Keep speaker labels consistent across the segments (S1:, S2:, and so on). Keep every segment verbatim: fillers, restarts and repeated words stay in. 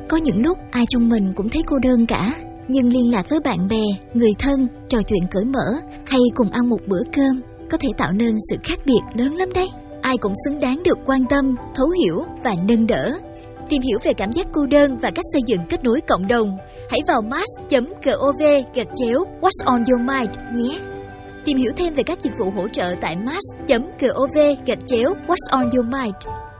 S1: Có những lúc ai trong mình cũng thấy cô đơn cả, nhưng liên lạc với bạn bè, người thân, trò chuyện cởi mở hay cùng ăn một bữa cơm có thể tạo nên sự khác biệt lớn lắm đấy. Ai cũng xứng đáng được quan tâm, thấu hiểu và nâng đỡ. Tìm hiểu về cảm giác cô đơn và cách xây dựng kết nối cộng đồng, hãy vào mars chấm gov gạch chéo What's on your mind nhé. Tìm hiểu thêm về các dịch vụ hỗ trợ tại mars chấm gov gạch chéo What's on your mind.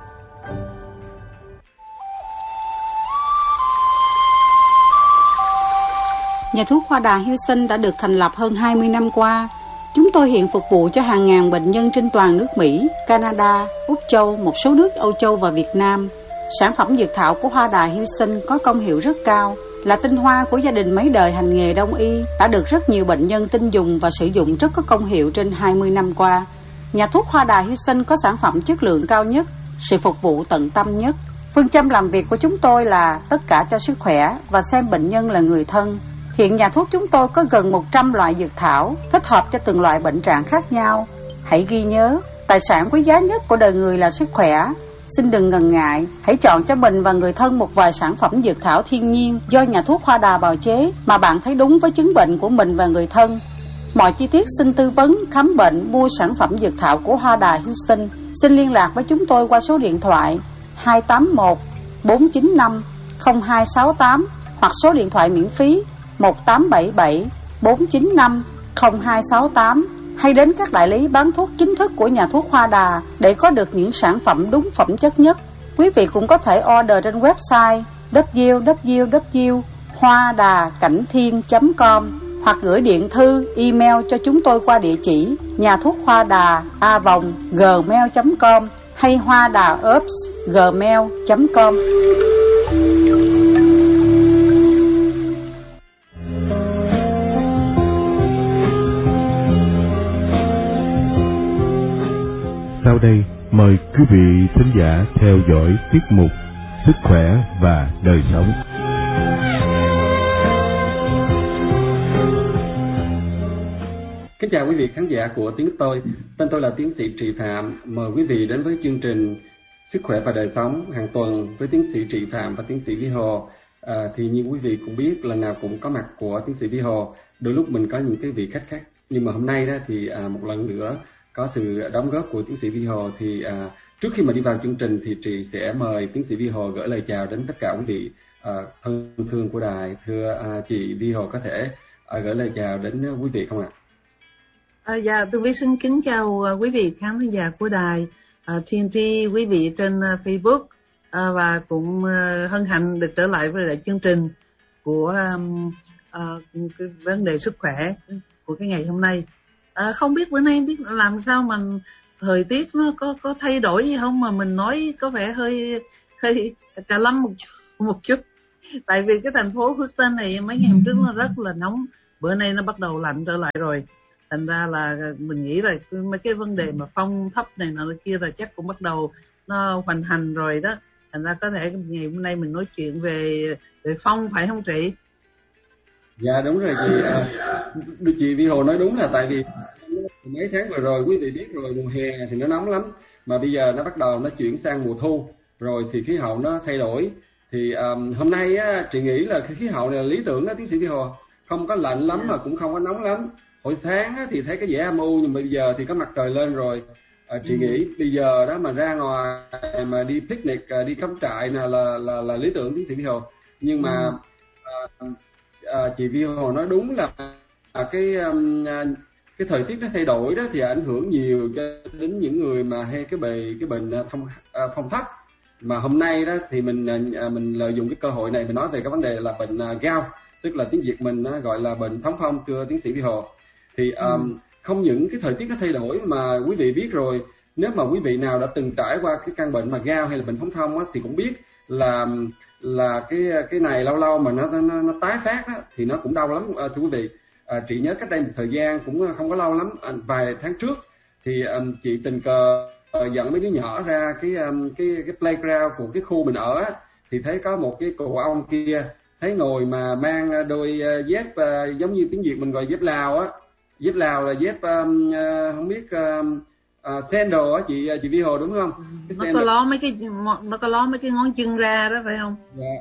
S2: Nhà thuốc Hoa Đà Houston đã được thành lập hơn hai mươi năm qua. Chúng tôi hiện phục vụ cho hàng ngàn bệnh nhân trên toàn nước Mỹ, Canada, Úc Châu, một số nước Âu Châu và Việt Nam. Sản phẩm dược thảo của Hoa Đà Houston có công hiệu rất cao, là tinh hoa của gia đình mấy đời hành nghề đông y, đã được rất nhiều bệnh nhân tin dùng và sử dụng rất có công hiệu trên hai mươi năm qua. Nhà thuốc Hoa Đà Houston có sản phẩm chất lượng cao nhất, sự phục vụ tận tâm nhất. Phương châm làm việc của chúng tôi là tất cả cho sức khỏe và xem bệnh nhân là người thân. Hiện nhà thuốc chúng tôi có gần một trăm loại dược thảo, thích hợp cho từng loại bệnh trạng khác nhau. Hãy ghi nhớ, tài sản quý giá nhất của đời người là sức khỏe. Xin đừng ngần ngại, hãy chọn cho mình và người thân một vài sản phẩm dược thảo thiên nhiên do nhà thuốc Hoa Đà bào chế mà bạn thấy đúng với chứng bệnh của mình và người thân. Mọi chi tiết xin tư vấn, khám bệnh, mua sản phẩm dược thảo của Hoa Đà Houston. Xin liên lạc với chúng tôi qua số điện thoại hai tám một bốn chín năm không hai sáu tám hoặc số điện thoại miễn phí một tám bảy bảy bốn chín năm không hai sáu tám, hay đến các đại lý bán thuốc chính thức của nhà thuốc Hoa Đà để có được những sản phẩm đúng phẩm chất nhất. Quý vị cũng có thể order trên website w w w chấm hoa đà cảnh thiên chấm com hoặc gửi điện thư, email cho chúng tôi qua địa chỉ nhà thuốc hoa đà a vòng gmail chấm com hay hoa đà herbs gmail chấm com.
S3: Sau đây, mời quý vị thính giả theo dõi tiết mục Sức khỏe và đời sống.
S4: Kính chào quý vị khán giả của tiếng tôi. Tên tôi là tiến sĩ Trị Phạm. Mời quý vị đến với chương trình Sức khỏe và đời sống hàng tuần với tiến sĩ Trị Phạm và tiến sĩ Vi Hồ. À, thì như quý vị cũng biết, lần nào cũng có mặt của tiến sĩ Vi Hồ. Đôi lúc mình có những cái vị khách khác. Nhưng mà hôm nay đó thì à, một lần nữa có sự đóng góp của tiến sĩ Vi Hồ. Thì à, trước khi mà đi vào chương trình thì chị sẽ mời tiến sĩ Vi Hồ gửi lời chào đến tất cả quý vị à, thân thương của đài. Thưa à, chị Vi Hồ có thể à, gửi lời chào đến quý vị không ạ?
S5: À, dạ, tôi Vi xin kính chào uh, quý vị khán thính giả của đài uh, tê en tê, quý vị trên uh, Facebook uh, và cũng uh, hân hạnh được trở lại với lại chương trình của um, uh, cái vấn đề sức khỏe của cái ngày hôm nay. Uh, không biết bữa nay biết làm sao mà thời tiết nó có có thay đổi gì không mà mình nói có vẻ hơi hơi cà lâm một chút, một chút. Tại vì cái thành phố Houston này mấy ngày hôm trước nó rất là nóng, bữa nay nó bắt đầu lạnh trở lại rồi. Thành ra là mình nghĩ là mấy cái vấn đề mà phong thấp này nọ kia là chắc cũng bắt đầu nó hoành hành rồi đó. Thành ra có thể ngày hôm nay mình nói chuyện về về phong, phải không chị?
S4: Dạ đúng rồi chị. À, chị Vi Hồ nói đúng là tại vì mấy tháng vừa rồi quý vị biết rồi, mùa hè thì nó nóng lắm, mà bây giờ nó bắt đầu nó chuyển sang mùa thu rồi thì khí hậu nó thay đổi. Thì um, hôm nay á, chị nghĩ là khí hậu này là lý tưởng đó tiến sĩ Vi Hồ, không có lạnh lắm mà cũng không có nóng lắm. Hồi sáng á, thì thấy cái vẻ âm u, nhưng bây giờ thì có mặt trời lên rồi. À, chị nghĩ bây giờ đó mà ra ngoài mà đi picnic, đi cắm trại là là là, là lý tưởng tiến sĩ Vi Hồ. Nhưng mà à, à, chị Vi Hồ nói đúng là à, cái um, cái thời tiết nó thay đổi đó thì ảnh hưởng nhiều cho đến những người mà hay cái bề cái bệnh phong à, phong thấp. Mà hôm nay đó thì mình à, mình lợi dụng cái cơ hội này mình nói về cái vấn đề là bệnh à, gout, tức là tiếng Việt mình à, gọi là bệnh thống phong, thưa tiến sĩ Vi Hồ. Thì um, ừ. không những cái thời tiết nó thay đổi mà quý vị biết rồi, nếu mà quý vị nào đã từng trải qua cái căn bệnh mà gout hay là bệnh thống thông á, thì cũng biết là là cái cái này lâu lâu mà nó nó, nó tái phát á, thì nó cũng đau lắm. À, thưa quý vị, à, chị nhớ cách đây một thời gian cũng không có lâu lắm, à, vài tháng trước thì um, chị tình cờ uh, dẫn mấy đứa nhỏ ra cái um, cái cái playground của cái khu mình ở á, thì thấy có một cái cụ ông kia thấy ngồi mà mang đôi dép uh, giống như tiếng Việt mình gọi dép Lào á. Dép Lào là dép um, uh, không biết um, uh, sandal á chị chị Vi Hồ đúng không? Cái
S5: nó có ló mấy cái nó có ló mấy cái ngón chân ra đó phải không?
S4: Dạ.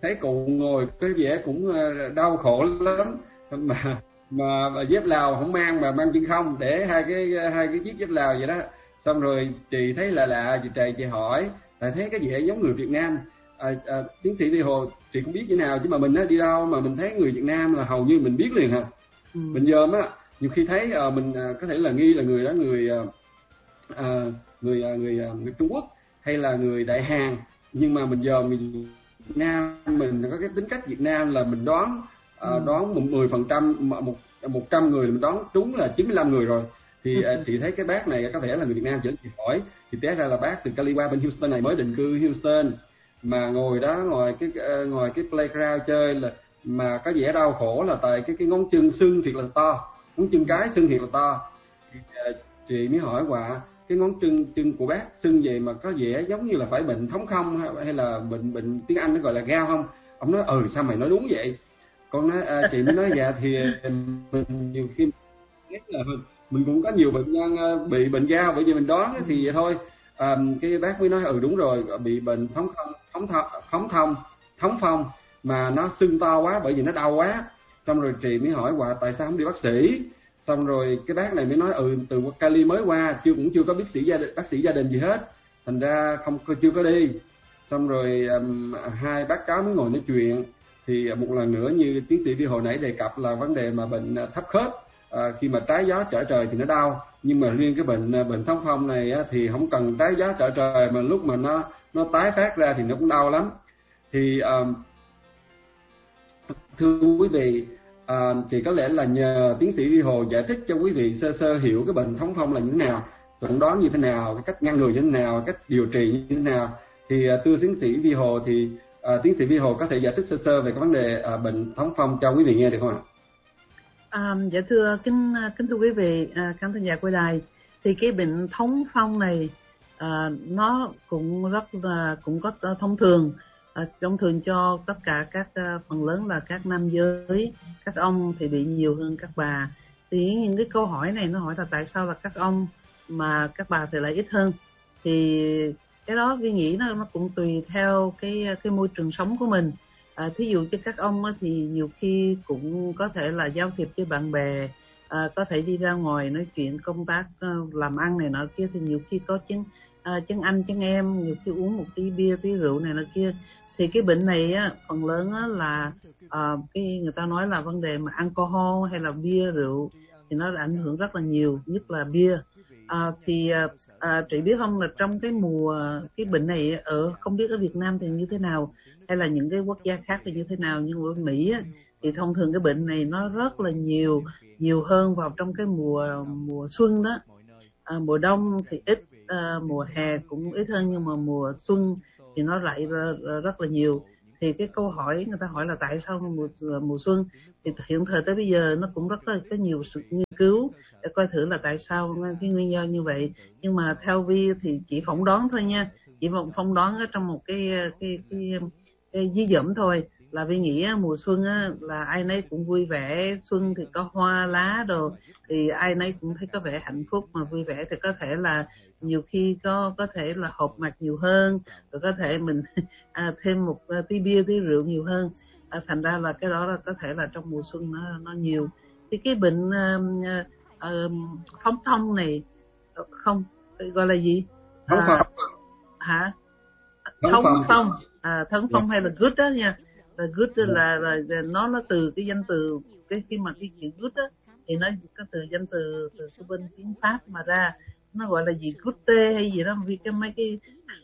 S4: thấy cụ ngồi cái vẻ cũng đau khổ lắm, mà mà, mà dép Lào không mang mà mang chân không, để hai cái hai cái chiếc dép Lào vậy đó. Xong rồi chị thấy lạ lạ, chị trầy chị hỏi, tại thấy cái vẻ giống người Việt Nam. À, à, tiến sĩ Vi Hồ, chị cũng biết như nào, chứ mà mình á, đi đâu mà mình thấy người Việt Nam là hầu như mình biết liền hả? Ừ. Mình dòm á, nhiều khi thấy à, mình à, có thể là nghi là người đó người à, người, à, người, à, người Trung Quốc hay là người Đại Hàn, nhưng mà mình dòm mình Việt Nam mình có cái tính cách Việt Nam là mình đoán à, ừ. đoán một mười phần trăm, một một trăm người mình đoán trúng là chín mươi lăm người rồi. Thì ừ. à, chị thấy cái bác này có vẻ là người Việt Nam, chị hỏi thì té ra là bác từ Cali qua bên Houston này, mới định cư Houston, mà ngồi đó ngoài cái uh, ngoài cái playground chơi là mà có vẻ đau khổ là tại cái cái ngón chân sưng thiệt là to, ngón chân cái sưng thiệt là to. Thì uh, chị mới hỏi quả cái ngón chân chân của bác sưng vậy mà có vẻ giống như là phải bệnh thống không hay là bệnh bệnh tiếng Anh nó gọi là gao không? Ông nói ừ sao mày nói đúng vậy? Con nói uh, chị mới nói dạ thì mình nhiều khi là mình cũng có nhiều bệnh nhân uh, bị bệnh gao, bởi vì mình đoán thì vậy thôi. À, cái bác mới nói ừ đúng rồi, bị bệnh thống không thống thông thống thông thống phong mà nó sưng to quá bởi vì nó đau quá. Xong rồi chị mới hỏi quả tại sao không đi bác sĩ. Xong rồi cái bác này mới nói ừ từ Cali mới qua, chưa cũng chưa có bác sĩ gia đình, bác sĩ gia đình gì hết, thành ra không chưa có đi. Xong rồi um, hai bác cháu mới ngồi nói chuyện, thì một lần nữa như tiến sĩ Vi hồi nãy đề cập là vấn đề mà bệnh thấp khớp. À, khi mà trái gió trở trời thì nó đau, nhưng mà riêng cái bệnh bệnh thống phong này á, thì không cần trái gió trở trời, mà lúc mà nó nó tái phát ra thì nó cũng đau lắm. Thì uh, thưa quý vị, uh, thì có lẽ là nhờ tiến sĩ Vi Hồ giải thích cho quý vị sơ sơ hiểu cái bệnh thống phong là như thế nào, chẩn đoán như thế nào, cái cách ngăn ngừa như thế nào, cách điều trị như thế nào. Thì uh, thưa tiến sĩ Vi Hồ thì uh, tiến sĩ Vi Hồ có thể giải thích sơ sơ về cái vấn đề uh, bệnh thống phong cho quý vị nghe được không ạ?
S5: À, dạ thưa kính kính thưa quý vị, à, khán thính giả của đài, thì cái bệnh thống phong này à, nó cũng rất là cũng có thông thường, à, thông thường cho tất cả các à, phần lớn là các nam giới, các ông thì bị nhiều hơn các bà. Thì những cái câu hỏi này nó hỏi là tại sao là các ông mà các bà thì lại ít hơn, thì cái đó Vi nghĩ nó nó cũng tùy theo cái cái môi trường sống của mình. À, thí dụ cho các ông á, thì nhiều khi cũng có thể là giao thiệp với bạn bè, à, có thể đi ra ngoài nói chuyện công tác, uh, làm ăn này nọ kia, thì nhiều khi có chân uh, chân anh chân em, nhiều khi uống một tí bia tí rượu này nọ kia, thì cái bệnh này á, phần lớn á, là uh, cái người ta nói là vấn đề mà alcohol hay là bia rượu thì nó ảnh hưởng rất là nhiều, nhất là bia. À, thì à, chị biết không là trong cái mùa cái bệnh này ở không biết ở Việt Nam thì như thế nào hay là những cái quốc gia khác thì như thế nào, nhưng ở Mỹ á, thì thông thường cái bệnh này nó rất là nhiều nhiều hơn vào trong cái mùa mùa xuân đó. À, mùa đông thì ít, à, mùa hè cũng ít hơn, nhưng mà mùa xuân thì nó lại rất là nhiều. Thì cái câu hỏi người ta hỏi là tại sao mùa, mùa xuân, thì hiện thời tới bây giờ nó cũng rất là có nhiều sự nghiên cứu để coi thử là tại sao cái nguyên do như vậy. Nhưng mà theo Vi thì chỉ phỏng đoán thôi nha, chỉ một phỏng đoán ở trong một cái cái cái, cái, cái dí dỏm thôi, là Vi nghĩ mùa xuân á, là ai nấy cũng vui vẻ, xuân thì có hoa lá đồ, thì ai nấy cũng thấy có vẻ hạnh phúc mà vui vẻ, thì có thể là nhiều khi có có thể là họp mặt nhiều hơn, rồi có thể mình à, thêm một tí bia tí rượu nhiều hơn, à, thành ra là cái đó là có thể là trong mùa xuân nó nó nhiều. Thì cái bệnh uh, uh, phóng thông này không gọi là gì?
S4: Thống phong. À,
S5: hả? Thống phong, à, thống phong hay là good đó nha. Là good là, là, là nó nó từ cái danh từ cái khi mà cái chữ good đó thì nó có từ danh từ từ cái bên tiếng Pháp mà ra, nó gọi là gì gute hay gì đó, vì cái mấy cái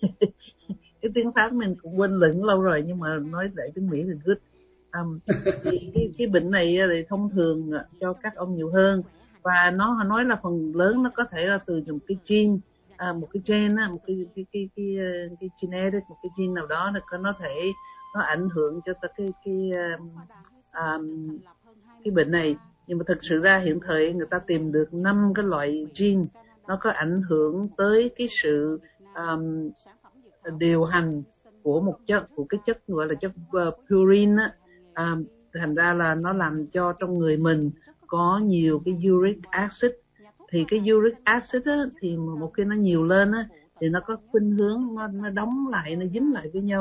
S5: cái tiếng Pháp mình cũng quên lửng lâu rồi, nhưng mà nói lại tiếng Mỹ thì good. Um, thì cái cái bệnh này thì thông thường cho các ông nhiều hơn, và nó nói là phần lớn nó có thể là từ một cái gene, à, một cái gen á, một cái cái cái cái, cái, cái genetic, một cái gene nào đó nó thể nó ảnh hưởng cho cái cái um, cái bệnh này. Nhưng mà thực sự ra hiện thời người ta tìm được năm cái loại gene nó có ảnh hưởng tới cái sự um, điều hành của một chất, của cái chất gọi là chất uh, purine á, um, thành ra là nó làm cho trong người mình có nhiều cái uric acid. Thì cái uric acid á, thì một khi nó nhiều lên á, thì nó có khuynh hướng nó, nó đóng lại, nó dính lại với nhau,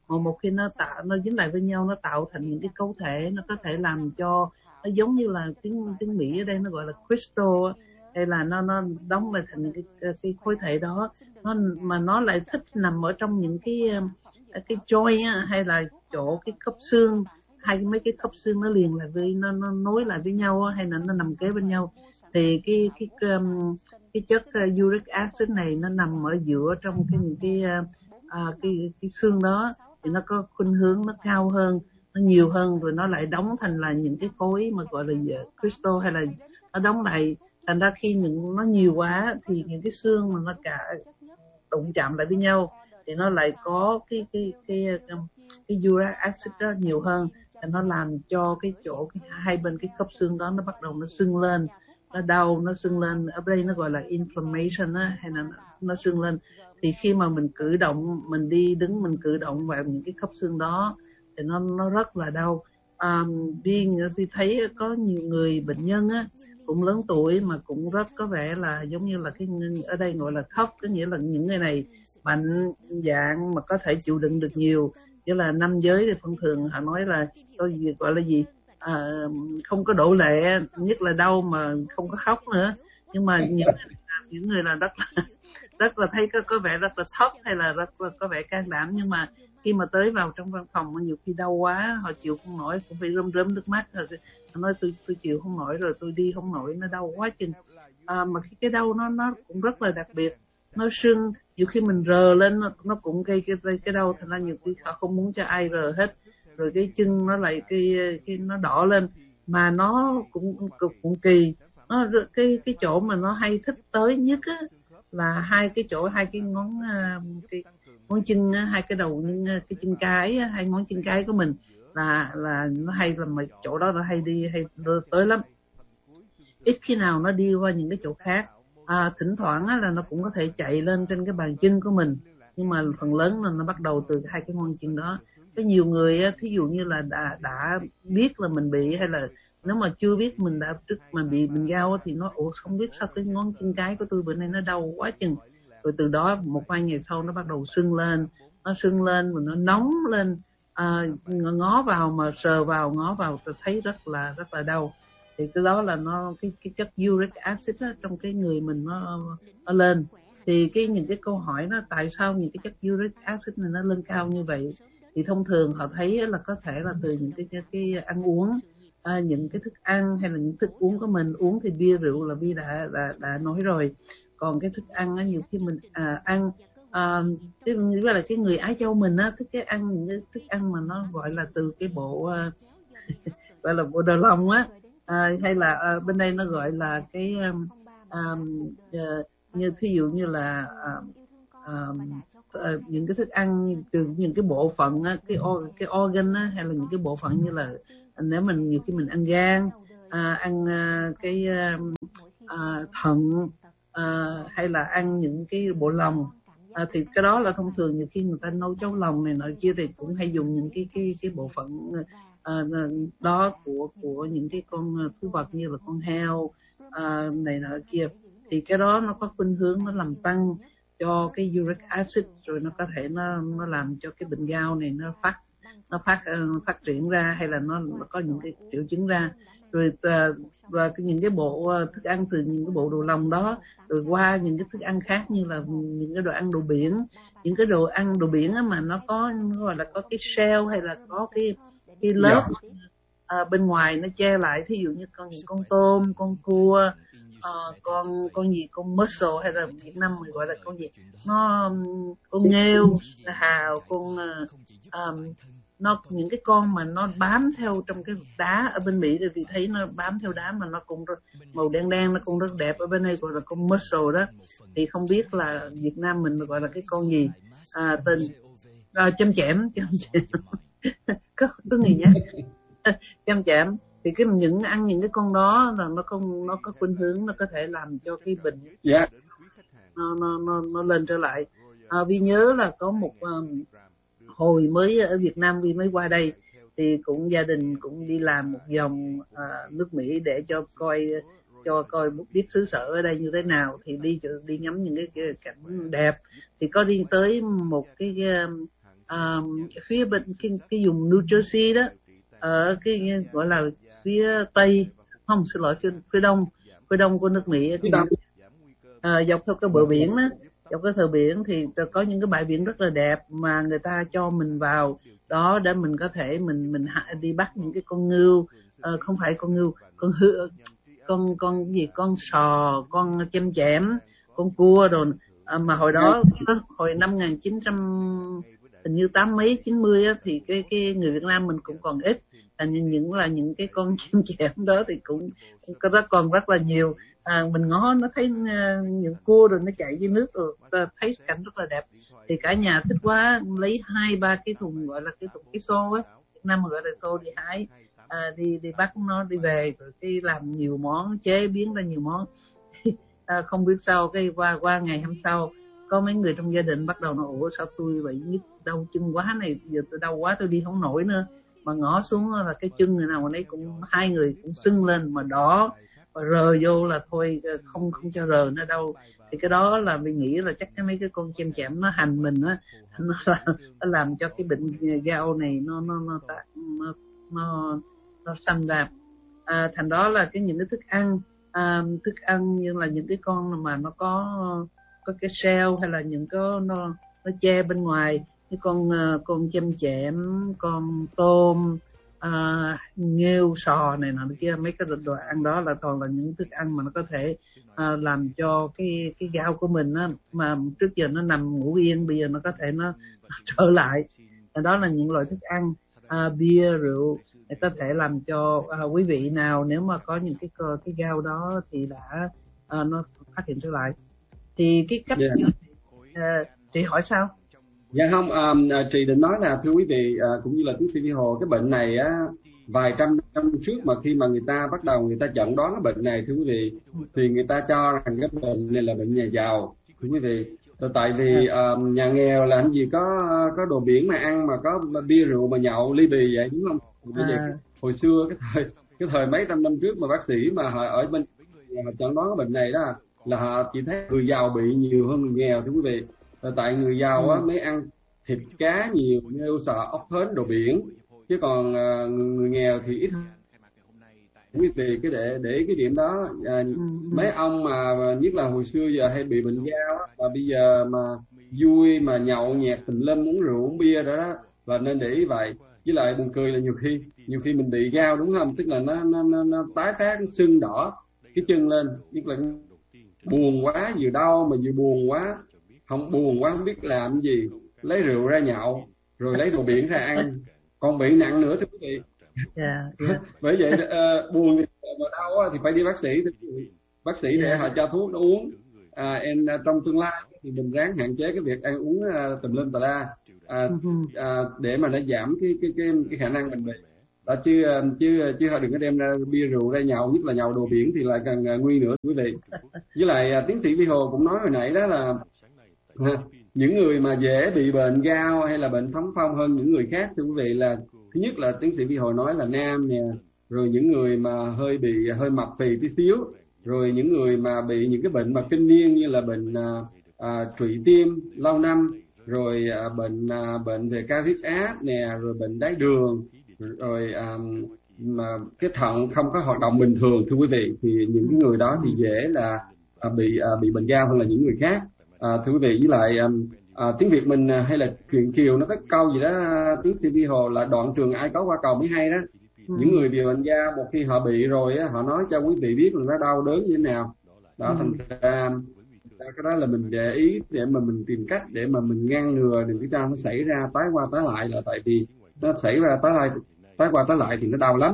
S5: mà một khi nó tạo nó dính lại với nhau, nó tạo thành những cái cấu thể, nó có thể làm cho nó giống như là tiếng tiếng Mỹ ở đây nó gọi là crystal, hay là nó nó đóng lại thành cái cái khối thể đó, nó mà nó lại thích nằm ở trong những cái cái joint hay là chỗ cái khớp xương, hay mấy cái khớp xương nó liền lại với nó nó nối lại với nhau, hay là nó nằm kế bên nhau, thì cái cái um, cái chất uh, uric acid này nó nằm ở giữa trong cái những cái uh, uh, cái cái xương đó, thì nó có khuynh hướng nó cao hơn, nó nhiều hơn, rồi nó lại đóng thành là những cái khối mà gọi là crystal, hay là nó đóng lại, thành ra khi những nó nhiều quá thì những cái xương mà nó cả đụng chạm lại với nhau thì nó lại có cái cái cái cái, cái uric acid đó nhiều hơn, thì nó làm cho cái chỗ cái hai bên cái khớp xương đó nó bắt đầu nó sưng lên, nó đau, nó sưng lên, ở đây nó gọi là inflammation á, hay là nó, nó sưng lên. Thì khi mà mình cử động, mình đi đứng, mình cử động vào những cái khớp xương đó thì nó nó rất là đau. À, đi đi thấy có nhiều người bệnh nhân á cũng lớn tuổi mà cũng rất có vẻ là giống như là cái ở đây gọi là tough, có nghĩa là những người này mạnh dạng mà có thể chịu đựng được nhiều, như là nam giới thì thông thường họ nói là có gì gọi là gì à, không có độ lệ, nhất là đau mà không có khóc nữa. Nhưng mà những những người là rất là rất là thấy có có vẻ rất là tough, hay là rất là có vẻ can đảm, nhưng mà khi mà tới vào trong văn phòng nhiều khi đau quá họ chịu không nổi, cũng phải rơm rớm nước mắt rồi họ nói tôi tôi chịu không nổi rồi, tôi đi không nổi, nó đau quá chừng. À, mà cái, cái đau nó nó cũng rất là đặc biệt, nó sưng, nhiều khi mình rờ lên nó, nó cũng gây cái, cái cái đau, thành ra nhiều khi họ không muốn cho ai rờ hết, rồi cái chân nó lại cái cái nó đỏ lên, mà nó cũng cũng, cũng kỳ, nó cái cái chỗ mà nó hay thích tới nhất á là hai cái chỗ, hai cái ngón cái ngón chân, hai cái đầu cái chân cái, hai ngón chân cái của mình là là nó hay là mà chỗ đó nó hay đi hay tới lắm, ít khi nào nó đi qua những cái chỗ khác. À, thỉnh thoảng á, là nó cũng có thể chạy lên trên cái bàn chân của mình, nhưng mà phần lớn là nó bắt đầu từ hai cái ngón chân đó. Có nhiều người á, thí dụ như là đã đã biết là mình bị, hay là nếu mà chưa biết mình đã trước mà bị bệnh gout thì nó ủa không biết sao cái ngón chân cái của tôi bữa nay nó đau quá chừng, rồi từ đó một vài ngày sau nó bắt đầu sưng lên, nó sưng lên và nó nóng lên, à, ngó vào mà sờ vào ngó vào tôi thấy rất là rất là đau. Thì cái đó là nó cái cái chất uric acid á, trong cái người mình nó nó lên. Thì cái những cái câu hỏi đó tại sao những cái chất uric acid này nó lên cao như vậy, thì thông thường họ thấy là có thể là từ những cái cái, cái ăn uống, à, những cái thức ăn hay là những thức uống của mình uống, thì bia rượu là bia đã đã đã nói rồi. Còn cái thức ăn á, nhiều khi mình à, ăn à, cái như là cái người Á Châu mình á thích cái ăn những cái thức ăn mà nó gọi là từ cái bộ uh, gọi là bộ đờ lòng á, à, hay là uh, bên đây nó gọi là cái um, um, uh, như thí dụ như là uh, um, uh, những cái thức ăn từ những cái bộ phận á, cái cái organ á, hay là những cái bộ phận như là nếu mình nhiều khi mình ăn gan, à, ăn uh, cái uh, uh, thận, uh, hay là ăn những cái bộ lòng, à, thì cái đó là thông thường nhiều khi người ta nấu cháo lòng này nọ kia thì cũng hay dùng những cái cái cái bộ phận uh, đó của của những cái con thú vật như là con heo uh, này nọ kia, thì cái đó nó có khuynh hướng nó làm tăng cho cái uric acid, rồi nó có thể nó nó làm cho cái bệnh gout này nó phát nó phát uh, phát triển ra, hay là nó, nó có những cái triệu chứng ra, rồi uh, và cái, những cái bộ uh, thức ăn từ những cái bộ đồ lòng đó rồi qua những cái thức ăn khác như là những cái đồ ăn đồ biển, những cái đồ ăn đồ biển á mà nó có gọi là có cái shell hay là có cái cái lớp uh, bên ngoài nó che lại, thí dụ như con những con tôm, con cua, uh, con con gì con mussel, hay là Việt Nam mình gọi là con gì nó con nghêu hào, con uh, um, nó những cái con mà nó bám theo trong cái đá ở bên Mỹ, thì thấy nó bám theo đá mà nó cũng rất, màu đen đen, nó cũng rất đẹp. Ở bên đây gọi là con mussel đó, thì không biết là Việt Nam mình gọi là cái con gì, à, tên à, châm chẻm châm chẻm có có người nhá châm chẻm. Thì cái những ăn những cái con đó là nó không nó có khuynh hướng nó có thể làm cho cái bệnh
S4: yeah.
S5: nó nó nó nó lên trở lại. À, vì nhớ là có một um, hồi mới ở Việt Nam vì mới qua đây thì cũng gia đình cũng đi làm một vòng uh, nước Mỹ để cho coi cho coi biết xứ sở ở đây như thế nào, thì đi đi ngắm những cái, cái cảnh đẹp, thì có đi tới một cái à, phía bên cái, cái vùng New Jersey đó, ở cái gọi là phía tây, không xin lỗi phía, phía đông, phía đông của nước Mỹ, thì, à, dọc theo cái bờ biển đó, dọc cái bờ biển thì có những cái bãi biển rất là đẹp mà người ta cho mình vào đó để mình có thể mình mình đi bắt những cái con ngưu, à, không phải con ngưu, con hư, con con gì con sò, con chêm chẻm, con cua rồi, à, mà hồi đó hồi năm một nghìn chín trăm hình như tám mấy chín mươi á, thì cái cái người Việt Nam mình cũng còn ít, là những là những cái con chim chẻm đó thì cũng có rất còn rất là nhiều. À, mình ngó nó thấy uh, những cua rồi nó chạy dưới nước rồi thấy cảnh rất là đẹp, thì cả nhà thích quá, lấy hai ba cái thùng gọi là cái thùng cái xô á, Việt Nam mà gọi là xô đi hái, à, đi đi bắt nó đi về rồi đi làm nhiều món, chế biến ra nhiều món. À, không biết sao cái qua qua ngày hôm sau có mấy người trong gia đình bắt đầu nói ủa sao tôi bị nhức đau chân quá này, giờ tôi đau quá tôi đi không nổi nữa, mà ngõ xuống là cái chân người nào mà nấy cũng hai người cũng sưng lên mà đỏ, và rờ vô là thôi không không cho rờ nữa đâu. Thì cái đó là mình nghĩ là chắc cái mấy cái con chim chẻm nó hành mình á, nó, nó làm cho cái bệnh gao này nó nó nó nó nó, nó sanh ra. À, thành đó là cái những cái thức ăn à, thức ăn như là những cái con mà nó có có cái shell hay là những cái nó nó che bên ngoài, cái con con chim chẻm, con tôm, à, nghêu, sò này nọ kia, mấy cái đồ ăn đó là toàn là những thức ăn mà nó có thể à, làm cho cái cái gao của mình á, mà trước giờ nó nằm ngủ yên, bây giờ nó có thể nó, nó trở lại. Đó là những loại thức ăn, à, bia, rượu để có thể làm cho à, quý vị nào nếu mà có những cái cái gao đó thì đã à, nó phát hiện trở lại. Thì cái cách yeah. à, chị hỏi sao?
S4: Dạ không, um, chị định nói là thưa quý vị, uh, cũng như là tiến sĩ Vi Hồ, cái bệnh này á, vài trăm năm trước mà khi mà người ta bắt đầu người ta chẩn đoán cái bệnh này thưa quý vị, thì người ta cho rằng cái bệnh này là bệnh nhà giàu thưa quý vị. Rồi tại vì uh, nhà nghèo làm gì có có đồ biển mà ăn, mà có bia rượu mà nhậu ly bì vậy đúng không? Bây giờ à. Hồi xưa cái thời cái thời mấy trăm năm trước mà bác sĩ mà họ ở bên họ chẩn đoán cái bệnh này đó là họ chỉ thấy người giàu bị nhiều hơn người nghèo thưa quý vị. Rồi tại người giàu á mới ăn thịt cá nhiều, nghêu, sò, ốc hến, đồ biển, chứ còn uh, người nghèo thì ít hơn. Quý vị cái để để cái điểm đó, uh, ừ. mấy ông mà nhất là hồi xưa giờ hay bị bệnh gao á, và bây giờ mà vui mà nhậu nhẹt tùm lum, uống rượu uống bia đó đó, và nên để ý vậy. Với lại buồn cười là nhiều khi nhiều khi mình bị gao đúng không, tức là nó nó nó, nó tái phát, sưng đỏ cái chân lên, nhất là buồn quá, vừa đau mà vừa buồn quá, không buồn quá không biết làm gì, lấy rượu ra nhậu rồi lấy đồ biển ra ăn, còn bị nặng nữa thưa quý vị.
S5: Yeah, yeah.
S4: Bởi vậy uh, buồn mà đau thì phải đi bác sĩ, bác sĩ để yeah. họ cho thuốc nó uống. À, em trong tương lai thì mình ráng hạn chế cái việc ăn uống uh, tùm lum tà la, à, uh, để mà nó giảm cái cái cái cái khả năng mình bị đó, chứ chứ chứ họ đừng có đem ra bia rượu ra nhậu, nhất là nhậu đồ biển thì lại càng uh, nguy nữa quý vị. Với lại uh, tiến sĩ Vi Hồ cũng nói hồi nãy đó là uh, những người mà dễ bị bệnh gao hay là bệnh thống phong hơn những người khác thì quý vị là thứ nhất là tiến sĩ Vi Hồ nói là nam nè, rồi những người mà hơi bị hơi mập phì tí xíu, rồi những người mà bị những cái bệnh mà kinh niên như là bệnh à, à, trụy tim lâu năm, rồi à, bệnh à, bệnh về cao huyết áp nè, rồi bệnh đái đường, rồi à, mà cái thận không có hoạt động bình thường thưa quý vị, thì những cái người đó thì dễ là à, bị à, bị bệnh gao hơn là những người khác. À, thưa quý vị, với lại à, à, tiếng Việt mình à, hay là truyện Kiều nó có câu gì đó tiến sĩ Vi Hồ là đoạn trường ai có qua cầu mới hay đó. Ừ. Những người bị bệnh gao một khi họ bị rồi á, họ nói cho quý vị biết là nó đau đớn như thế nào đó. Ừ. Thành ra cái đó là mình để ý để mà mình tìm cách để mà mình ngăn ngừa đừng cái cho nó xảy ra tái qua tái lại, là tại vì nó xảy ra tái lại tái qua tái lại thì nó đau lắm.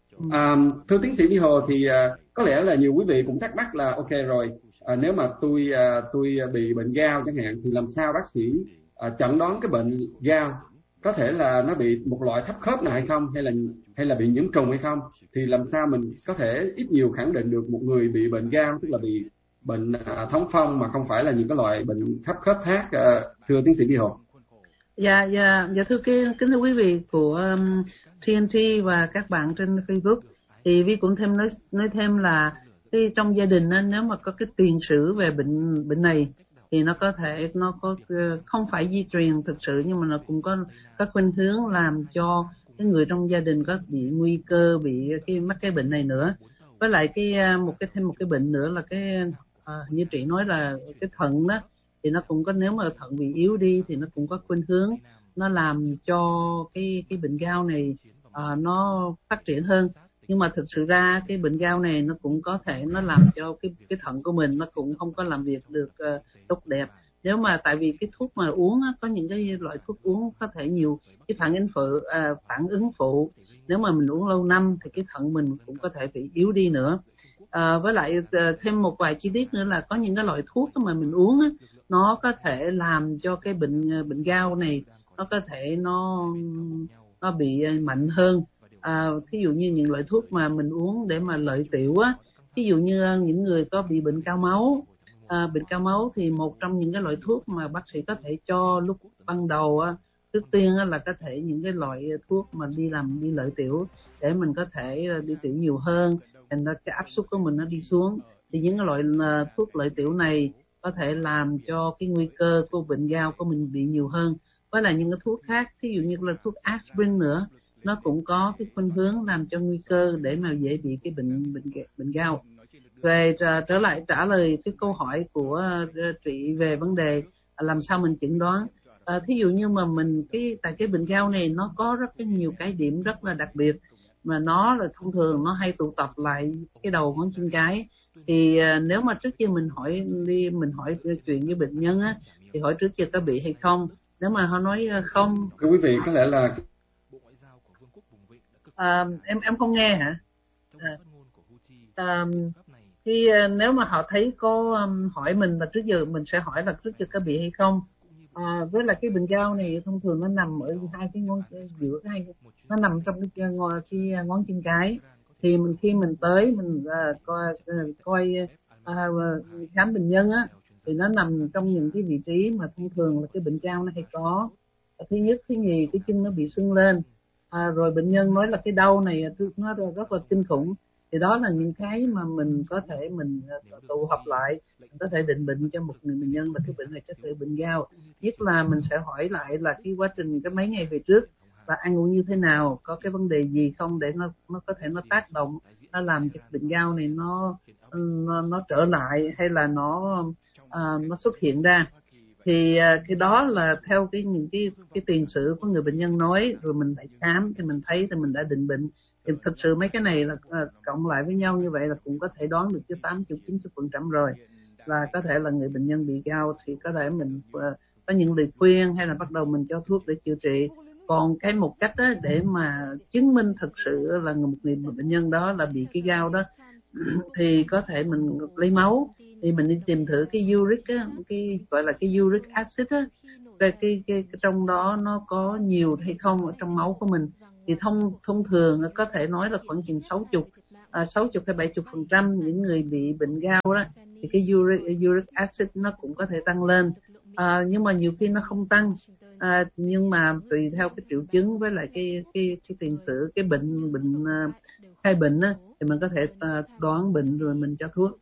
S4: À, thưa tiến sĩ Vi Hồ, thì à, có lẽ là nhiều quý vị cũng thắc mắc là ok rồi, à, nếu mà tôi à, tôi bị bệnh gao chẳng hạn thì làm sao bác sĩ à, chẩn đoán cái bệnh gao, có thể là nó bị một loại thấp khớp nào hay không, hay là hay là bị nhiễm trùng hay không, thì làm sao mình có thể ít nhiều khẳng định được một người bị bệnh gao, tức là bị bệnh à, thống phong mà không phải là những cái loại bệnh thấp khớp khác, à, thưa tiến sĩ Vi Hồ?
S5: Dạ dạ dạ thưa kính thưa quý vị của um, tê en tê và các bạn trên Facebook, thì Vi cũng thêm nói nói thêm là cái trong gia đình nên nếu mà có cái tiền sử về bệnh bệnh này thì nó có thể nó có không phải di truyền thực sự, nhưng mà nó cũng có có khuynh hướng làm cho cái người trong gia đình có bị nguy cơ bị cái mắc cái bệnh này nữa. Với lại cái một cái thêm một cái bệnh nữa là cái à, như chị nói là cái thận đó, thì nó cũng có, nếu mà thận bị yếu đi thì nó cũng có khuynh hướng nó làm cho cái cái bệnh gout này à, nó phát triển hơn. Nhưng mà thực sự ra cái bệnh gout này nó cũng có thể nó làm cho cái cái thận của mình nó cũng không có làm việc được uh, tốt đẹp. Nếu mà tại vì cái thuốc mà uống á, có những cái loại thuốc uống có thể nhiều cái phản ứng phụ, uh, phản ứng phụ. Nếu mà mình uống lâu năm thì cái thận mình cũng có thể bị yếu đi nữa. À, với lại uh, thêm một vài chi tiết nữa là có những cái loại thuốc mà mình uống á, nó có thể làm cho cái bệnh uh, bệnh gout này nó có thể nó nó bị mạnh hơn. À, thí dụ như những loại thuốc mà mình uống để mà lợi tiểu á, thí dụ như những người có bị bệnh cao máu, à, bệnh cao máu thì một trong những cái loại thuốc mà bác sĩ có thể cho lúc ban đầu á, trước tiên á, là có thể những cái loại thuốc mà đi làm đi lợi tiểu để mình có thể đi tiểu nhiều hơn, thành ra cái áp suất của mình nó đi xuống. Thì những cái loại thuốc lợi tiểu này có thể làm cho cái nguy cơ của bệnh gout của mình bị nhiều hơn. Với lại những cái thuốc khác, thí dụ như là thuốc aspirin nữa, nó cũng có cái khuynh hướng làm cho nguy cơ để mà dễ bị cái bệnh bệnh bệnh gout. Về trở lại trả lời cái câu hỏi của chị về vấn đề làm sao mình chẩn đoán. À, thí dụ như mà mình cái tại cái bệnh gout này nó có rất cái nhiều cái điểm rất là đặc biệt, mà nó là thông thường nó hay tụ tập lại cái đầu ngón chân cái. Thì à, nếu mà trước kia mình hỏi đi mình hỏi chuyện với bệnh nhân á, thì hỏi trước kia có bị hay không. Nếu mà họ nói không,
S4: thưa quý vị, có lẽ là
S5: à, em em không nghe hả? À, à, thì nếu mà họ thấy có um, hỏi mình là trước giờ mình sẽ hỏi là trước giờ có bị hay không. À, với là cái bệnh gout này thông thường nó nằm ở hai cái ngón giữa hai nó nằm trong cái ngón, cái ngón chân cái. Thì mình khi mình tới mình uh, coi uh, coi uh, khám bệnh nhân á, thì nó nằm trong những cái vị trí mà thông thường là cái bệnh gout nó hay có. Thứ nhất, thứ nhì, cái chân nó bị sưng lên. À, rồi bệnh nhân nói là cái đau này nó rất là kinh khủng. Thì đó là những cái mà mình có thể mình tụ hợp lại, mình có thể định bệnh cho một người bệnh nhân là cái bệnh này có thể bệnh gout. Nhất là mình sẽ hỏi lại là cái quá trình cái mấy ngày về trước là ăn uống như thế nào, có cái vấn đề gì không để nó nó có thể nó tác động, nó làm cho bệnh gout này nó nó, nó trở lại hay là nó à, nó xuất hiện ra. Thì cái đó là theo cái những cái cái tiền sử của người bệnh nhân nói, rồi mình lại khám thì mình thấy thì mình đã định bệnh. Thì thực sự mấy cái này là uh, cộng lại với nhau như vậy là cũng có thể đoán được chứ tám mươi chín mươi phần trăm rồi, là có thể là người bệnh nhân bị gout. Thì có thể mình uh, có những lời khuyên hay là bắt đầu mình cho thuốc để chữa trị. Còn cái một cách đó để mà chứng minh thực sự là một người bệnh nhân đó là bị cái gout đó thì có thể mình lấy máu, thì mình đi tìm thử cái uric á, cái gọi là cái uric acid á, cái, cái, cái, cái trong đó nó có nhiều hay không ở trong máu của mình. Thì thông thông thường có thể nói là khoảng chừng sáu mươi, à, sáu mươi hay bảy mươi phần trăm những người bị bệnh gout đó thì cái uric, uric acid nó cũng có thể tăng lên. À, nhưng mà nhiều khi nó không tăng. À, nhưng mà tùy theo cái triệu chứng với lại cái cái cái tiền sử cái bệnh bệnh uh, khai bệnh á, thì mình có thể uh, đoán bệnh rồi mình cho thuốc.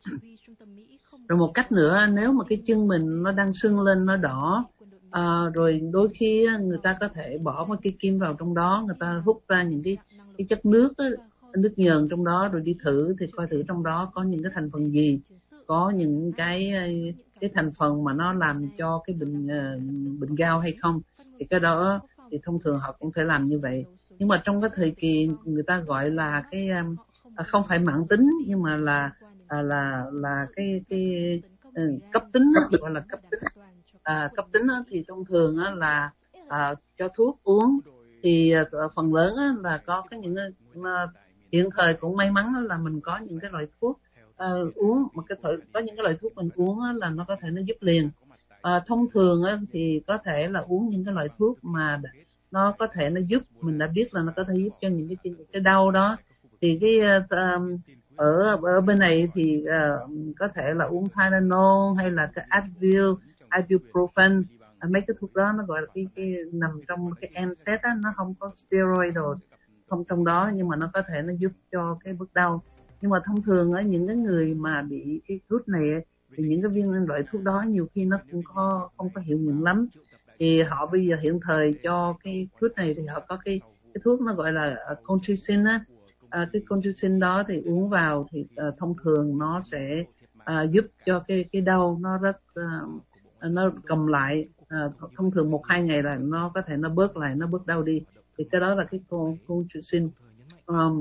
S5: Rồi một cách nữa, nếu mà cái chân mình nó đang sưng lên nó đỏ, à, rồi đôi khi người ta có thể bỏ một cái kim vào trong đó, người ta hút ra những cái cái chất nước á, nước nhờn trong đó, rồi đi thử thì coi thử trong đó có những cái thành phần gì, có những cái cái thành phần mà nó làm cho cái bệnh uh, bệnh gout hay không. Thì cái đó thì thông thường họ cũng thể làm như vậy. Nhưng mà trong cái thời kỳ người ta gọi là cái um, không phải mãn tính, nhưng mà là à, là là cái cái uh, cấp tính, gọi là cấp tính. À, cấp tính á, thì thông thường á, là à, cho thuốc uống thì à, phần lớn á, là có cái những uh, hiện thời cũng may mắn á, là mình có những cái loại thuốc uh, uống mà cái thời, có những cái loại thuốc mình uống á, là nó có thể nó giúp liền. À, thông thường á, thì có thể là uống những cái loại thuốc mà nó có thể nó giúp, mình đã biết là nó có thể giúp cho những cái cái đau đó. Thì cái uh, ở ở bên này thì uh, có thể là uống Tylenol hay là cái Advil, ibuprofen, mấy cái thuốc đó nó gọi là cái, cái nằm trong cái en xét á, nó không có steroid rồi không trong đó, nhưng mà nó có thể nó giúp cho cái bước đau. Nhưng mà thông thường á, những cái người mà bị cái gút này thì những cái viên loại thuốc đó nhiều khi nó cũng có không có hiệu nghiệm lắm. Thì họ bây giờ hiện thời cho cái thuốc này thì họ có cái cái thuốc nó gọi là colchicine á. À, cái colchicine đó thì uống vào thì uh, thông thường nó sẽ uh, giúp cho cái cái đau nó rất uh, nó cầm lại. Uh, thông thường một hai ngày là nó có thể nó bớt lại, nó bớt đau đi. Thì cái đó là cái colchicine. Um,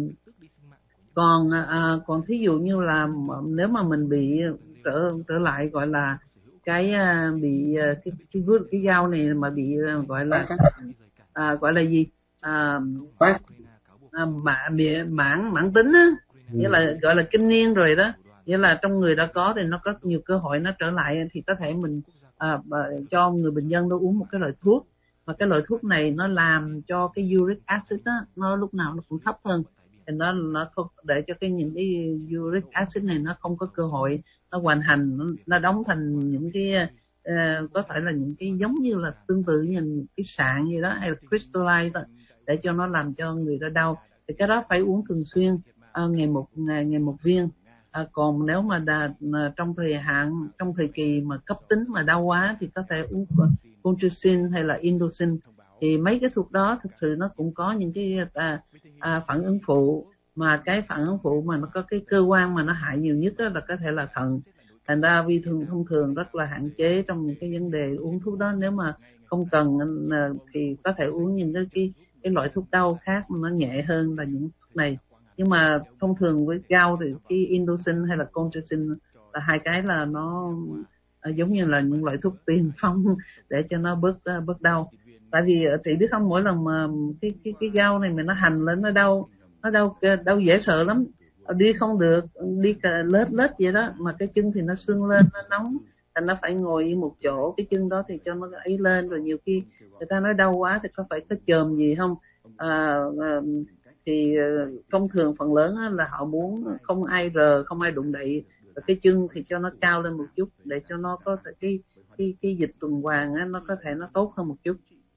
S5: còn uh, còn thí dụ như là nếu mà mình bị trở trở lại gọi là cái uh, bị uh, cái cái cái, cái gao này mà bị uh, gọi là uh, gọi là gì uh, À, mãn mãn mãn tính á, nghĩa là gọi là kinh niên rồi đó, nghĩa là trong người đã có thì nó có nhiều cơ hội nó trở lại, thì có thể mình à, cho người bệnh nhân nó uống một cái loại thuốc, và cái loại thuốc này nó làm cho cái uric acid á nó lúc nào nó cũng thấp hơn, thì nó nó không để cho cái những cái uric acid này nó không có cơ hội nó hoàn thành, nó, nó đóng thành những cái uh, có thể là những cái giống như là tương tự như cái sạn gì đó hay là crystalline đó, để cho nó làm cho người đó đau. Thì cái đó phải uống thường xuyên, à, ngày một ngày ngày một viên. À, còn nếu mà đà, trong thời hạn trong thời kỳ mà cấp tính mà đau quá thì có thể uống colchicine hay là indocin. Thì mấy cái thuốc đó thực sự nó cũng có những cái à, à, phản ứng phụ, mà cái phản ứng phụ mà nó có cái cơ quan mà nó hại nhiều nhất đó là có thể là thận. Thành ra vi thường thông thường rất là hạn chế trong những cái vấn đề uống thuốc đó. Nếu mà không cần thì có thể uống những cái cái cái loại thuốc đau khác mà nó nhẹ hơn là những thuốc này. Nhưng mà thông thường với gout thì cái indocin hay là colchicine là hai cái là nó giống như là những loại thuốc tiền phong để cho nó bớt bớt đau. Tại vì chị biết không, mỗi lần mà cái cái cái gout này mà nó hành lên nó đau, nó đau đau dễ sợ lắm, đi không được, đi lết lết vậy đó, mà cái chân thì nó sưng lên, nó nóng, thành nó phải ngồi một chỗ cái chân đó thì cho nó ấy lên. Rồi nhiều khi người ta nói đau quá thì có phải có chườm gì không, à, à, thì thông thường phần lớn là họ muốn không ai rờ, không ai đụng đậy cái chân thì cho nó cao lên một chút để cho nó có thể cái cái cái dịch tuần hoàn á, nó có thể nó tốt hơn một chút.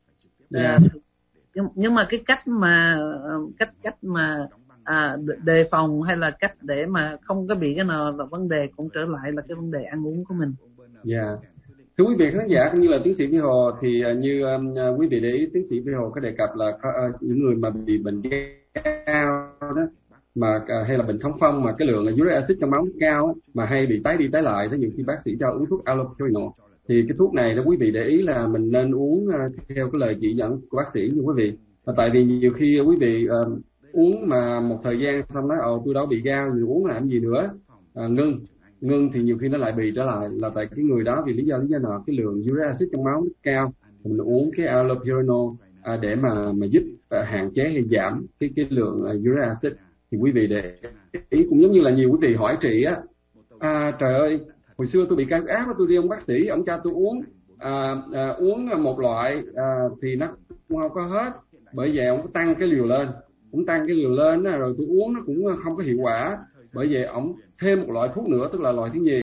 S5: À, nhưng, nhưng mà cái cách mà cách cách mà à, đề phòng hay là cách để mà không có bị cái nào là vấn đề cũng trở lại là cái vấn đề ăn uống của mình.
S4: Dạ. Yeah. Thưa quý vị khán giả cũng như là tiến sĩ Vy Hồ, thì như uh, quý vị để ý tiến sĩ Vy Hồ có đề cập là uh, những người mà bị bệnh cao đó, mà uh, hay là bệnh thống phong mà cái lượng uric acid trong máu cao á, mà hay bị tái đi tái lại, thế nhiều khi bác sĩ cho uống thuốc allopurinol. Thì cái thuốc này đó quý vị để ý là mình nên uống uh, theo cái lời chỉ dẫn của bác sĩ nha quý vị. Và tại vì nhiều khi quý vị uh, uống mà một thời gian xong nói ồ tôi đâu bị gout, nhiều uống làm gì nữa, uh, ngưng ngưng thì nhiều khi nó lại bị trở lại, là tại cái người đó vì lý do lý do nào cái lượng uric acid trong máu rất cao, mình uống cái allopurinol à, để mà mà giúp à, hạn chế hay giảm cái cái lượng uh, uric acid. Thì quý vị để ý cũng giống như là nhiều quý vị hỏi chị á, à, trời ơi hồi xưa tôi bị cao huyết áp, tôi đi ông bác sĩ ông cho tôi uống à, à, uống một loại à, thì nó cũng không có hết, bởi vậy ông tăng cái liều lên, cũng tăng cái liều lên đó, rồi tôi uống nó cũng không có hiệu quả, bởi vậy ông thêm một loại thuốc nữa tức là loại thứ nhì.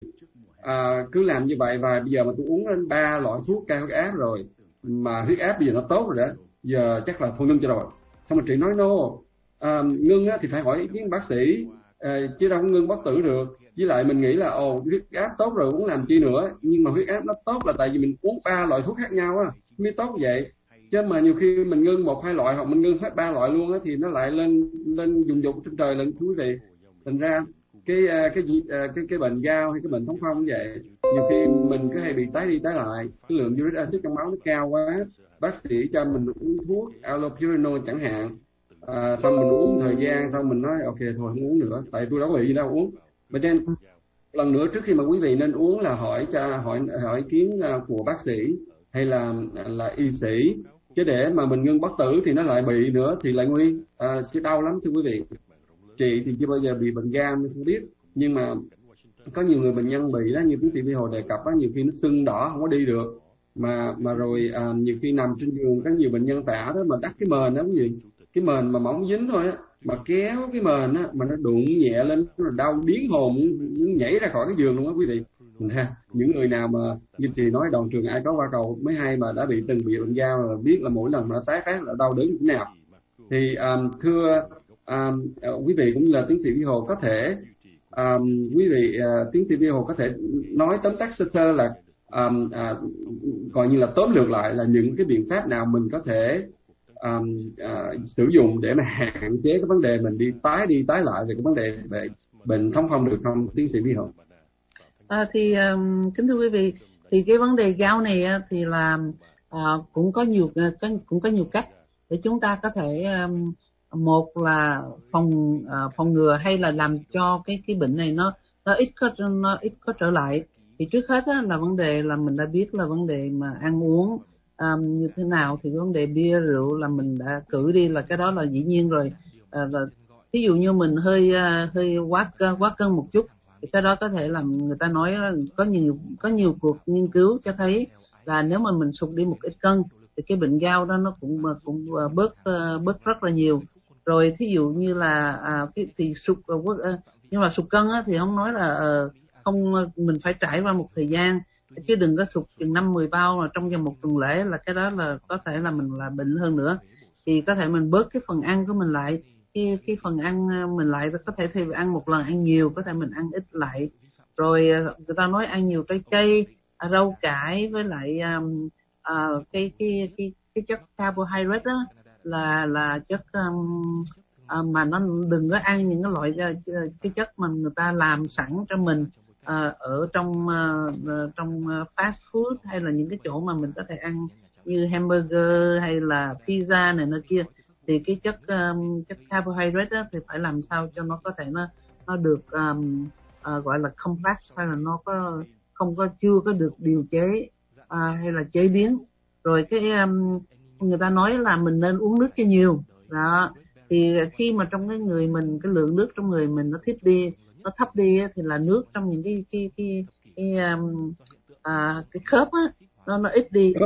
S4: À, cứ làm như vậy và bây giờ mà tôi uống lên ba loại thuốc cao huyết áp rồi mà huyết áp bây giờ nó tốt rồi đó, giờ chắc là thôi ngưng cho rồi. Xong rồi chị nói no, à, ngưng á, thì phải hỏi ý kiến bác sĩ, à, chứ đâu có ngưng bất tử được. Với lại mình nghĩ là ồ huyết áp tốt rồi uống làm chi nữa, nhưng mà huyết áp nó tốt là tại vì mình uống ba loại thuốc khác nhau á mới tốt vậy. Chứ mà nhiều khi mình ngưng một hai loại hoặc mình ngưng hết ba loại luôn á thì nó lại lên lên dùng dục trên trời lần, quý vị. Thành ra cái cái cái cái cái bệnh gout hay cái bệnh thống phong như vậy, nhiều khi mình cứ hay bị tái đi tái lại, cái lượng uric acid trong máu nó cao quá, bác sĩ cho mình uống thuốc allopurinol chẳng hạn, à, xong mình uống thời gian xong mình nói ok thôi không uống nữa, tại tôi đâu có bị gì đâu uống. Và trên lần nữa trước khi mà quý vị nên uống là hỏi cho hỏi hỏi ý kiến của bác sĩ hay là là y sĩ, chứ để mà mình ngưng bất tử thì nó lại bị nữa thì lại nguy, à, chứ đau lắm thưa quý vị. Chị thì chưa bao giờ bị bệnh gan nên không biết, nhưng mà có nhiều người bệnh nhân bị đó, như tiến sĩ Vy Hồ đề cập đó, nhiều khi nó sưng đỏ không có đi được, mà mà rồi à, nhiều khi nằm trên giường có nhiều bệnh nhân tả đó mà đắp cái mền đó, cái gì cái mền mà mỏng dính thôi á, mà kéo cái mền á mà nó đụng nhẹ lên nó đau điếng hồn, muốn nhảy ra khỏi cái giường luôn á quý vị. Ha, những người nào mà như chị nói đoàn trường ai có qua cầu mới hay mà đã bị từng bị bệnh gout là biết là mỗi lần mà nó tái phát là đau đớn như thế nào. Thì um, thưa um, quý vị cũng như là tiến sĩ Vy Hồ có thể um, quý vị uh, tiến sĩ Vi Hồ có thể nói tóm tắt sơ sơ là um, uh, coi như là tóm lược lại là những cái biện pháp nào mình có thể um, uh, sử dụng để mà hạn chế cái vấn đề mình đi tái đi tái lại về cái vấn đề về bệnh thông phong được không, tiến sĩ Vi Hồ?
S5: À, thì um, kính thưa quý vị, thì cái vấn đề gout này thì là uh, cũng có nhiều có, cũng có nhiều cách để chúng ta có thể um, một là phòng uh, phòng ngừa hay là làm cho cái cái bệnh này nó nó ít có nó ít có trở lại. Thì trước hết á, là vấn đề là mình đã biết là vấn đề mà ăn uống um, như thế nào, thì vấn đề bia rượu là mình đã cử đi, là cái đó là dĩ nhiên rồi. Uh, là ví dụ như mình hơi uh, hơi quá quá cân một chút thì cái đó có thể làm người ta nói có nhiều có nhiều cuộc nghiên cứu cho thấy là nếu mà mình sụt đi một ít cân thì cái bệnh gout đó nó cũng cũng bớt bớt rất là nhiều. Rồi thí dụ như là à, thì sụt nhưng mà sụt cân á, thì không nói là không, mình phải trải qua một thời gian, chứ đừng có sụt chừng năm mười bao mà trong vòng một tuần lễ, là cái đó là có thể là mình là bệnh hơn nữa. Thì có thể mình bớt cái phần ăn của mình lại, cái cái phần ăn mình lại có thể thay vì ăn một lần ăn nhiều, có thể mình ăn ít lại. Rồi người ta nói ăn nhiều trái cây, rau cải với lại um, uh, cái cái cái cái chất carbohydrate đó là là chất um, uh, mà nó đừng có ăn những cái loại uh, cái chất mà người ta làm sẵn cho mình uh, ở trong uh, trong fast food, hay là những cái chỗ mà mình có thể ăn như hamburger hay là pizza này nọ kia. Thì cái chất um, chất carbohydrate đó thì phải làm sao cho nó có thể nó nó được um, uh, gọi là complex, hay là nó có không có chưa có được điều chế uh, hay là chế biến. Rồi cái um, người ta nói là mình nên uống nước cho nhiều đó. Thì khi mà trong cái người mình, cái lượng nước trong người mình nó thấp đi nó thấp đi thì là nước trong những cái cái cái cái um, uh, cái khớp á nó nó ít đi,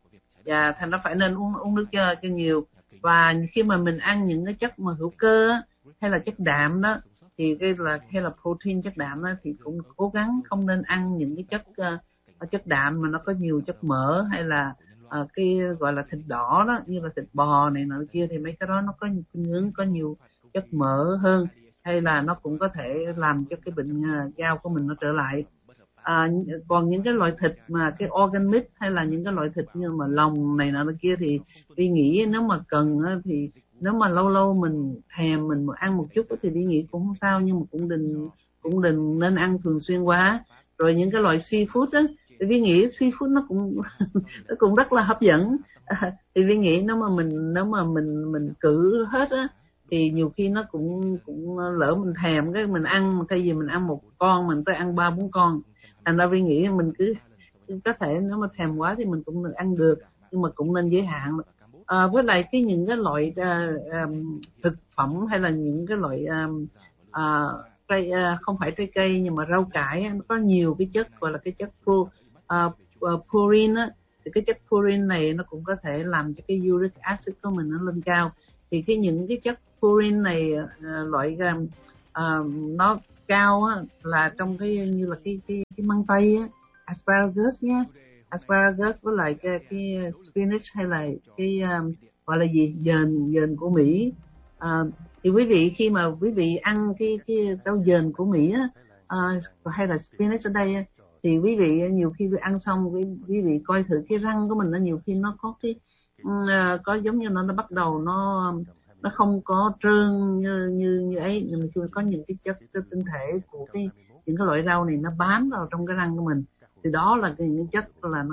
S5: và thành nó phải nên uống uống nước cho cho nhiều. Và khi mà mình ăn những cái chất mà hữu cơ á, hay là chất đạm đó, thì cái là hay là protein, chất đạm đó, thì cũng cố gắng không nên ăn những cái chất uh, chất đạm mà nó có nhiều chất mỡ, hay là uh, cái gọi là thịt đỏ đó, như là thịt bò này nọ kia, thì mấy cái đó nó có hướng có nhiều chất mỡ hơn, hay là nó cũng có thể làm cho cái bệnh uh, gout của mình nó trở lại. À, còn những cái loại thịt mà cái organ meat, hay là những cái loại thịt như mà lòng này nọ kia, thì đi nghĩ nếu mà cần thì nếu mà lâu lâu mình thèm mình mà ăn một chút thì đi nghĩ cũng không sao, nhưng mà cũng đừng cũng đừng nên ăn thường xuyên quá. Rồi những cái loại seafood á, thì Vi nghĩ seafood nó cũng nó cũng rất là hấp dẫn. À, thì Vi nghĩ nếu mà mình nếu mà mình mình cử hết á, thì nhiều khi nó cũng cũng lỡ mình thèm cái mình ăn, thay vì mình ăn một con mình tới ăn ba bốn con. Thành ra Vi nghĩ mình cứ có thể nếu mà thèm quá thì mình cũng được ăn được, nhưng mà cũng nên giới hạn. À, với lại cái những cái loại uh, um, thực phẩm hay là những cái loại um, uh, cây, uh, không phải trái cây nhưng mà rau cải, nó có nhiều cái chất gọi là cái chất pro, uh, uh, purine á. Thì cái chất purine này nó cũng có thể làm cho cái uric acid của mình nó lên cao. Thì cái những cái chất purine này uh, loại um, uh, nó cao á, là trong cái như là cái cái cái măng tây á, asparagus nhé, asparagus với lại cái, cái spinach, hay là cái um, gọi là gì dền dền của Mỹ. Uh, thì quý vị khi mà quý vị ăn cái cái rau dền của Mỹ á, uh, hay là spinach ở đây á, thì quý vị nhiều khi quý ăn xong quý, quý vị coi thử cái răng của mình, nó nhiều khi nó có cái uh, có giống như nó nó bắt đầu nó nó không có trơn như như như ấy, nhưng mà có những cái chất cái tinh thể của cái những cái loại rau này nó bám vào trong cái răng của mình, thì đó là cái những chất là nó